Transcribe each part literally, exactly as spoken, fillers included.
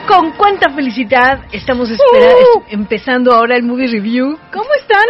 con cuánta felicidad estamos espera- uh. empezando ahora el Movie Review. ¿Cómo están?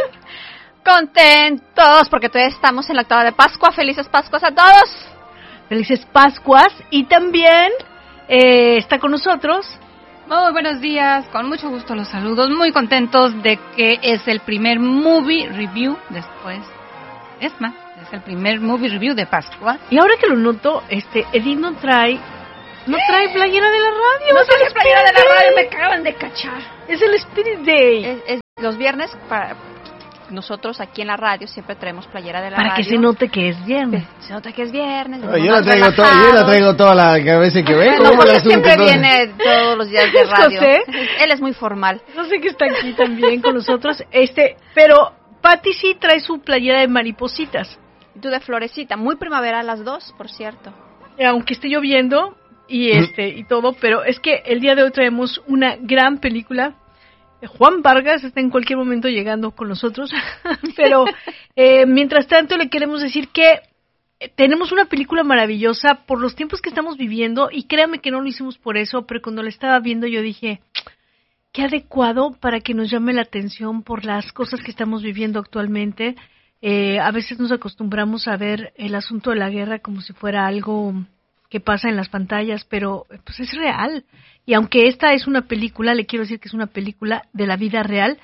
Contentos, porque todavía estamos en la octava de Pascua. Felices Pascuas a todos. Felices Pascuas. Y también eh, está con nosotros... Muy buenos días, con mucho gusto los saludos. Muy contentos de que es el primer Movie Review después. Es más, es el primer Movie Review de Pascua. Y ahora que lo noto, este Edith no trae... No trae playera de la radio. No trae playera de la radio, me acaban de cachar. Es el Spirit Day. Es, es los viernes, para nosotros aquí en la radio siempre traemos playera de la para radio. Para que se note que es viernes. Se nota que es viernes. No, yo, la traigo to- yo la traigo toda la veces que vengo. No, porque siempre todo? viene todos los días de radio. José. Él es muy formal. No sé que está aquí también con nosotros. Este, pero Pati sí trae su playera de maripositas. Y tú de florecita. Muy primavera las dos, por cierto. Aunque esté lloviendo... y este y todo, pero es que el día de hoy traemos una gran película. Juan Vargas está en cualquier momento llegando con nosotros, pero eh, mientras tanto le queremos decir que tenemos una película maravillosa por los tiempos que estamos viviendo, y créame que no lo hicimos por eso, pero cuando la estaba viendo yo dije, qué adecuado para que nos llame la atención por las cosas que estamos viviendo actualmente. Eh, a veces nos acostumbramos a ver el asunto de la guerra como si fuera algo que pasa en las pantallas, pero pues es real. Y aunque esta es una película, le quiero decir que es una película de la vida real,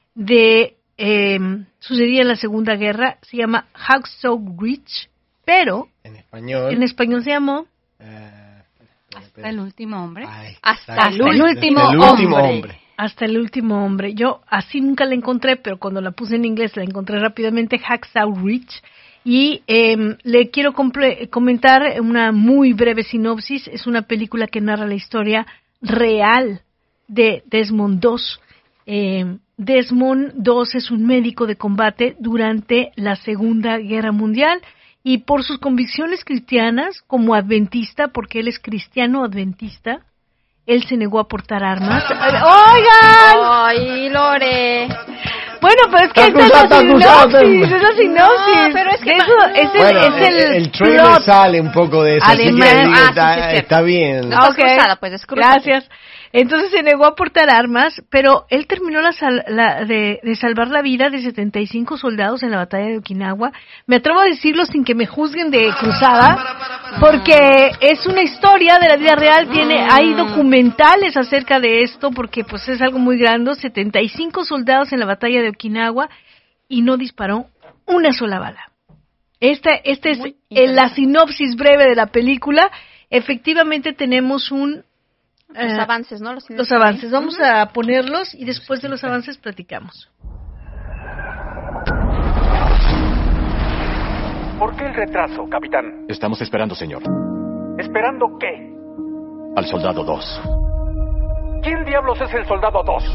de eh, sucedía en la Segunda Guerra, se llama Hacksaw Ridge, pero en español, en español se llamó uh, Hasta el último hombre. Ay, hasta, hasta el, el último, el último hombre. hombre. Hasta el último hombre. Yo así nunca la encontré, pero cuando la puse en inglés la encontré rápidamente, Hacksaw Ridge. Y eh, le quiero comple- comentar una muy breve sinopsis. Es una película que narra la historia real de Desmond dos. Eh, Desmond dos es un médico de combate durante la Segunda Guerra Mundial, y por sus convicciones cristianas, como adventista, porque él es cristiano adventista, él se negó a portar armas. ¡Oigan! ¡Ay, Lore! Bueno, pero es que esta es la sinopsis, es la sinopsis. No, pero es que eso, es el, bueno, es el, el, el trailer plot. sale un poco de eso, Además, así que ah, está, sí, sí, sí. está bien. No, okay. Cruzada, pues, descrúzate. Gracias. Entonces se negó a portar armas, pero él terminó la sal, la, de, de salvar la vida de setenta y cinco soldados en la batalla de Okinawa. Me atrevo a decirlo sin que me juzguen de cruzada, porque es una historia de la vida real. Tiene, hay documentales acerca de esto, porque pues es algo muy grande. setenta y cinco soldados en la batalla de Okinawa y no disparó una sola bala. Esta, esta es en la sinopsis breve de la película. Efectivamente tenemos un Los uh, avances, ¿no? Los, los avances. Vamos uh-huh. a ponerlos y después de los avances platicamos. ¿Por qué el retraso, capitán? Estamos esperando, señor. ¿Esperando qué? Al soldado dos. ¿Quién diablos es el soldado dos?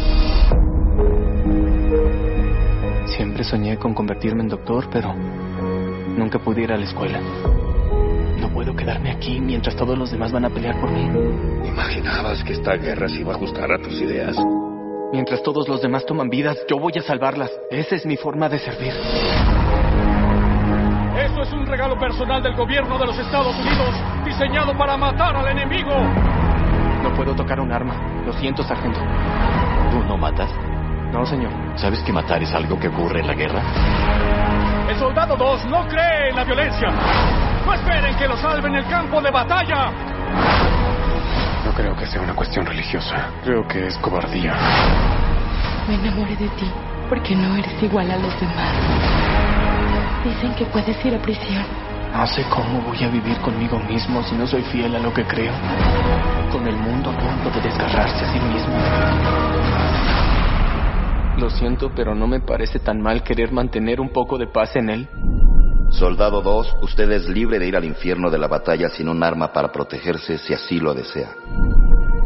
Siempre soñé con convertirme en doctor, pero nunca pude ir a la escuela. No puedo quedarme aquí mientras todos los demás van a pelear por mí. ¿Imaginabas que esta guerra se iba a ajustar a tus ideas? Mientras todos los demás toman vidas, yo voy a salvarlas. Esa es mi forma de servir. Eso es un regalo personal del gobierno de los Estados Unidos, diseñado para matar al enemigo. No puedo tocar un arma. Lo siento, sargento. ¿Tú no matas? No, señor. ¿Sabes que matar es algo que ocurre en la guerra? El soldado dos no cree en la violencia. No esperen que lo salve en el campo de batalla. No creo que sea una cuestión religiosa. Creo que es cobardía. Me enamoré de ti porque no eres igual a los demás. Dicen que puedes ir a prisión. No sé cómo voy a vivir conmigo mismo si no soy fiel a lo que creo. Con el mundo a punto de desgarrarse a sí mismo. Lo siento, pero no me parece tan mal querer mantener un poco de paz en él. Soldado dos, usted es libre de ir al infierno de la batalla sin un arma para protegerse si así lo desea.